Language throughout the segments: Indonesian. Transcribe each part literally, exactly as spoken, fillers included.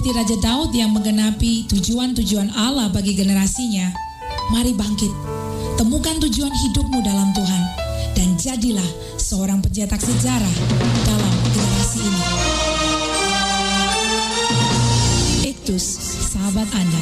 seperti Raja Daud yang menggenapi tujuan-tujuan Allah bagi generasinya, mari bangkit, temukan tujuan hidupmu dalam Tuhan, dan jadilah seorang pencetak sejarah dalam generasi ini. Iktus, sahabat Anda.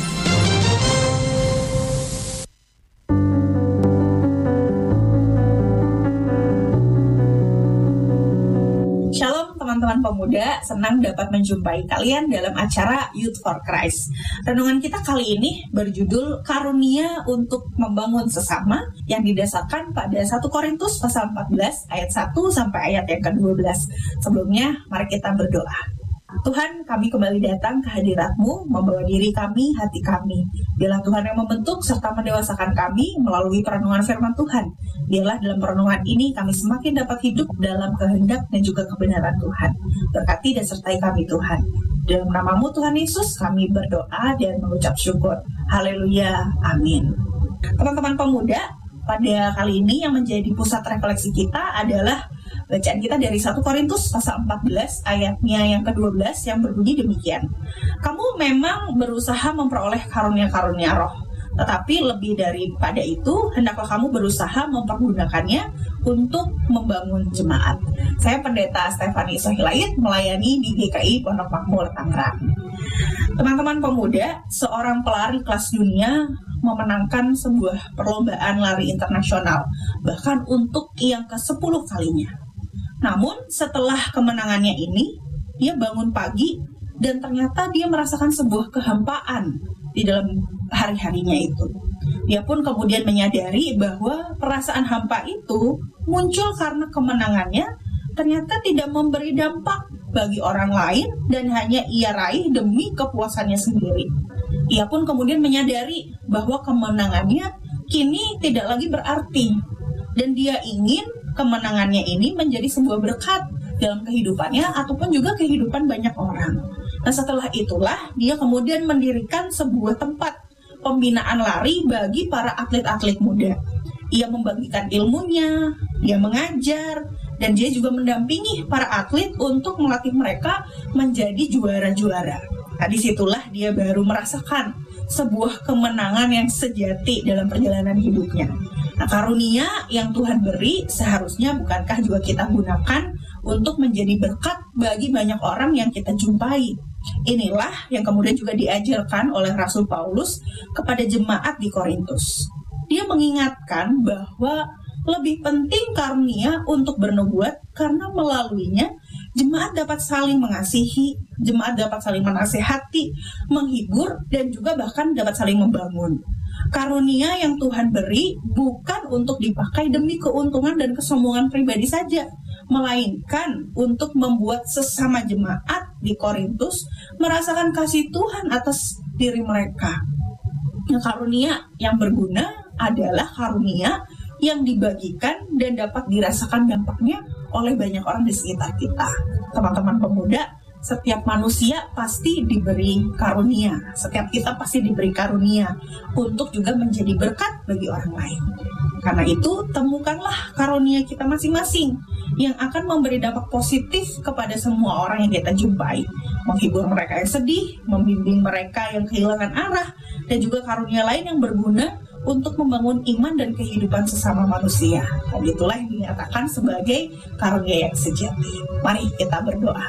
Shalom teman-teman pemuda, senang dapat menjumpai kalian dalam acara Youth for Christ. Renungan kita kali ini berjudul Karunia untuk Membangun Sesama yang didasarkan pada satu Korintus pasal empat belas ayat satu sampai ayat yang kedua belas. Sebelumnya, mari kita berdoa. Tuhan, kami kembali datang ke hadirat-Mu, membawa diri kami, hati kami. Biarlah Tuhan yang membentuk serta mendewasakan kami melalui perenungan firman Tuhan. Biarlah dalam perenungan ini kami semakin dapat hidup dalam kehendak dan juga kebenaran Tuhan. Berkati dan sertai kami Tuhan. Dalam nama-Mu Tuhan Yesus kami berdoa dan mengucap syukur. Haleluya, amin. Teman-teman pemuda, pada kali ini yang menjadi pusat refleksi kita adalah bacaan kita dari satu Korintus pasal empat belas ayatnya yang kedua belas yang berbunyi demikian. Kamu memang berusaha memperoleh karunia-karunia roh, tetapi lebih daripada itu, hendaklah kamu berusaha mempergunakannya untuk membangun jemaat. Saya Pendeta Stefani Sohilait, melayani di G K I Pondok Makmur, Tangerang. Teman-teman pemuda, seorang pelari kelas dunia memenangkan sebuah perlombaan lari internasional, bahkan untuk yang kesepuluh kalinya. Namun setelah kemenangannya ini, dia bangun pagi dan ternyata dia merasakan sebuah kehampaan di dalam hari-harinya itu. Dia pun kemudian menyadari bahwa perasaan hampa itu muncul karena kemenangannya ternyata tidak memberi dampak bagi orang lain dan hanya ia raih demi kepuasannya sendiri. Ia pun kemudian menyadari bahwa kemenangannya kini tidak lagi berarti dan dia ingin kemenangannya ini menjadi sebuah berkat dalam kehidupannya ataupun juga kehidupan banyak orang. Nah setelah itulah dia kemudian mendirikan sebuah tempat pembinaan lari bagi para atlet-atlet muda. Ia membagikan ilmunya, dia mengajar, dan dia juga mendampingi para atlet untuk melatih mereka menjadi juara-juara. Nah disitulah dia baru merasakan sebuah kemenangan yang sejati dalam perjalanan hidupnya. Nah, karunia yang Tuhan beri seharusnya bukankah juga kita gunakan untuk menjadi berkat bagi banyak orang yang kita jumpai. Inilah yang kemudian juga diajarkan oleh Rasul Paulus kepada jemaat di Korintus. Dia mengingatkan bahwa lebih penting karunia untuk bernubuat karena melaluinya jemaat dapat saling mengasihi, jemaat dapat saling menasehati, menghibur, dan juga bahkan dapat saling membangun. Karunia yang Tuhan beri bukan untuk dipakai demi keuntungan dan kesombongan pribadi saja, melainkan untuk membuat sesama jemaat di Korintus merasakan kasih Tuhan atas diri mereka. Nah, karunia yang berguna adalah karunia yang dibagikan dan dapat dirasakan dampaknya oleh banyak orang di sekitar kita. Teman-teman pemuda, setiap manusia pasti diberi karunia. Setiap kita pasti diberi karunia untuk juga menjadi berkat bagi orang lain. Karena itu, temukanlah karunia kita masing-masing yang akan memberi dampak positif kepada semua orang yang kita jumpai. Menghibur mereka yang sedih, membimbing mereka yang kehilangan arah, dan juga karunia lain yang berguna untuk membangun iman dan kehidupan sesama manusia. Dan itulah yang dinyatakan sebagai karunia yang sejati. Mari kita berdoa.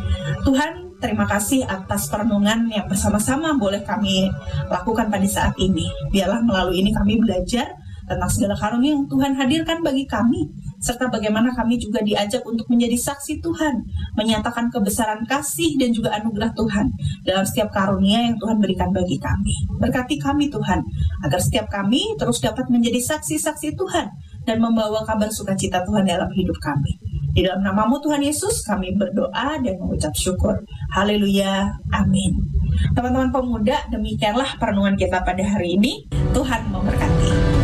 Tuhan, terima kasih atas perenungan yang bersama-sama boleh kami lakukan pada saat ini. Biarlah melalui ini kami belajar tentang segala karunia yang Tuhan hadirkan bagi kami, serta bagaimana kami juga diajak untuk menjadi saksi Tuhan, menyatakan kebesaran kasih dan juga anugerah Tuhan dalam setiap karunia yang Tuhan berikan bagi kami. Berkati kami Tuhan, agar setiap kami terus dapat menjadi saksi-saksi Tuhan dan membawa kabar sukacita Tuhan dalam hidup kami. Di dalam nama-Mu Tuhan Yesus kami berdoa dan mengucap syukur. Haleluya, amin. Teman-teman pemuda, demikianlah perenungan kita pada hari ini. Tuhan memberkati.